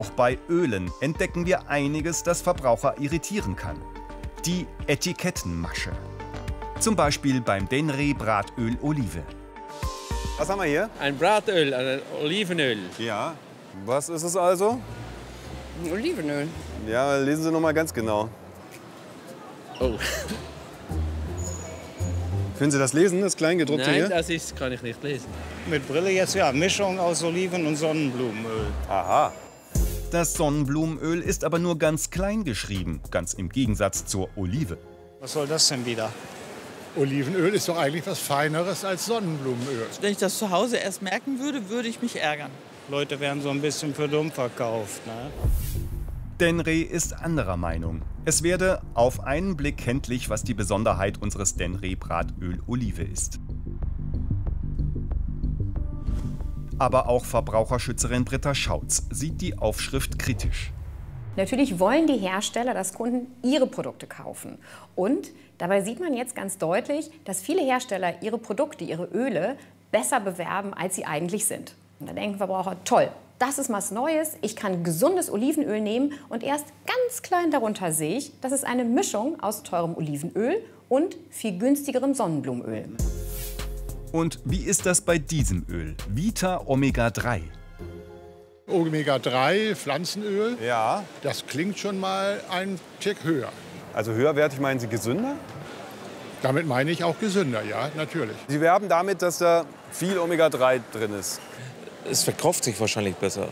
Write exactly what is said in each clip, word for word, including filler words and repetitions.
Auch bei Ölen entdecken wir einiges, das Verbraucher irritieren kann. Die Etikettenmasche. Zum Beispiel beim Denre Bratöl Olive. Was haben wir hier? Ein Bratöl, ein Olivenöl. Ja. Was ist es also? Olivenöl. Ja, lesen Sie noch mal ganz genau. Oh. Können Sie das lesen, das Kleingedruckte Nein, hier? das ist, kann ich nicht lesen. Mit Brille jetzt ja, Mischung aus Oliven- und Sonnenblumenöl. Aha. Das Sonnenblumenöl ist aber nur ganz klein geschrieben, ganz im Gegensatz zur Olive. Was soll das denn wieder? Olivenöl ist doch eigentlich was Feineres als Sonnenblumenöl. Wenn ich das zu Hause erst merken würde, würde ich mich ärgern. Leute werden so ein bisschen für dumm verkauft. Ne? Denre ist anderer Meinung. Es werde auf einen Blick kenntlich, was die Besonderheit unseres Denre Bratöl Olive ist. Aber auch Verbraucherschützerin Britta Schautz sieht die Aufschrift kritisch. Natürlich wollen die Hersteller, dass Kunden ihre Produkte kaufen. Und dabei sieht man jetzt ganz deutlich, dass viele Hersteller ihre Produkte, ihre Öle besser bewerben, als sie eigentlich sind. Und da denken Verbraucher, toll, das ist was Neues, ich kann gesundes Olivenöl nehmen und erst ganz klein darunter sehe ich, das ist eine Mischung aus teurem Olivenöl und viel günstigerem Sonnenblumenöl. Und wie ist das bei diesem Öl? Vita Omega drei. Omega drei, Pflanzenöl, Ja. das klingt schon mal ein Tick höher. Also höherwertig meinen Sie gesünder? Damit meine ich auch gesünder, ja, natürlich. Sie werben damit, dass da viel Omega drei drin ist. Es verkauft sich wahrscheinlich besser.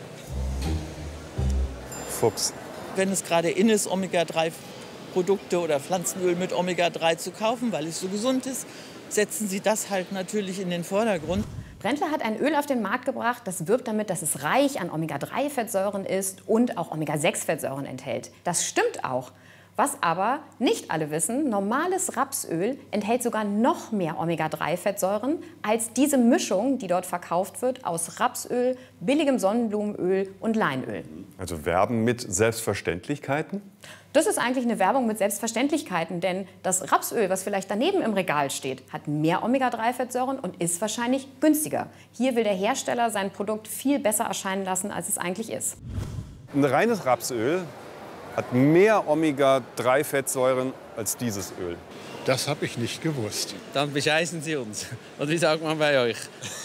Fuchs. Wenn es gerade in ist, Omega drei Produkte oder Pflanzenöl mit Omega drei zu kaufen, weil es so gesund ist, setzen sie das halt natürlich in den Vordergrund. Brentler hat ein Öl auf den Markt gebracht, das wirbt damit, dass es reich an Omega drei Fettsäuren ist und auch Omega sechs Fettsäuren enthält. Das stimmt auch. Was aber nicht alle wissen, normales Rapsöl enthält sogar noch mehr Omega drei Fettsäuren als diese Mischung, die dort verkauft wird aus Rapsöl, billigem Sonnenblumenöl und Leinöl. Also werben mit Selbstverständlichkeiten? Das ist eigentlich eine Werbung mit Selbstverständlichkeiten, denn das Rapsöl, was vielleicht daneben im Regal steht, hat mehr Omega drei Fettsäuren und ist wahrscheinlich günstiger. Hier will der Hersteller sein Produkt viel besser erscheinen lassen, als es eigentlich ist. Ein reines Rapsöl hat mehr Omega drei Fettsäuren als dieses Öl. Das habe ich nicht gewusst. Dann bescheißen Sie uns. Und wie sagt man bei euch?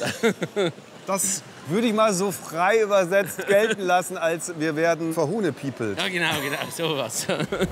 Das würde ich mal so frei übersetzt gelten lassen, als wir werden verhunepiepelt. Ja, genau, genau, sowas.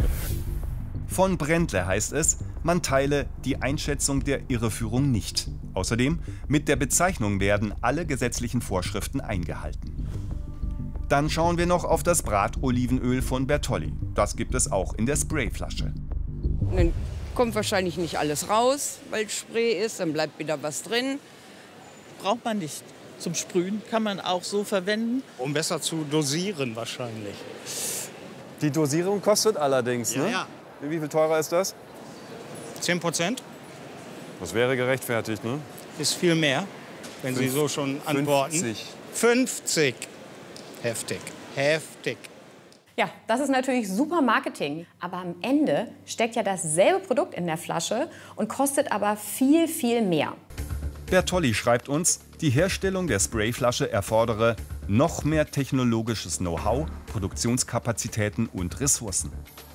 Von Brentler heißt es, man teile die Einschätzung der Irreführung nicht. Außerdem, mit der Bezeichnung werden alle gesetzlichen Vorschriften eingehalten. Dann schauen wir noch auf das Bratolivenöl von Bertolli. Das gibt es auch in der Sprayflasche. Dann kommt wahrscheinlich nicht alles raus, weil es Spray ist, dann bleibt wieder was drin. Braucht man nicht. Zum Sprühen kann man auch so verwenden. Um besser zu dosieren wahrscheinlich. Die Dosierung kostet allerdings, Ja, ne? ja. Wie viel teurer ist das? zehn Prozent Das wäre gerechtfertigt, ne? ist viel mehr, wenn Sie Fünf- so schon antworten. fünfzig. fünfzig. Heftig. Heftig. Ja, das ist natürlich super Marketing. Aber am Ende steckt ja dasselbe Produkt in der Flasche und kostet aber viel, viel mehr. Bertolli schreibt uns, die Herstellung der Sprayflasche erfordere noch mehr technologisches Know-how, Produktionskapazitäten und Ressourcen.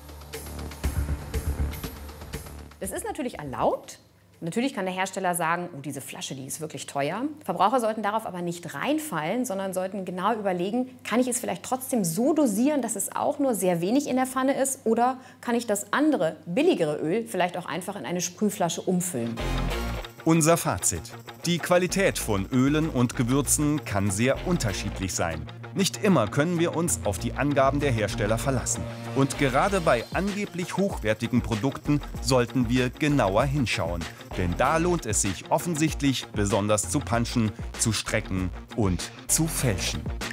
Das ist natürlich erlaubt. Natürlich kann der Hersteller sagen, oh, diese Flasche, die ist wirklich teuer. Verbraucher sollten darauf aber nicht reinfallen, sondern sollten genau überlegen, kann ich es vielleicht trotzdem so dosieren, dass es auch nur sehr wenig in der Pfanne ist, oder kann ich das andere, billigere Öl vielleicht auch einfach in eine Sprühflasche umfüllen. Unser Fazit. Die Qualität von Ölen und Gewürzen kann sehr unterschiedlich sein. Nicht immer können wir uns auf die Angaben der Hersteller verlassen. Und gerade bei angeblich hochwertigen Produkten sollten wir genauer hinschauen. Denn da lohnt es sich offensichtlich, besonders zu punchen, zu strecken und zu fälschen.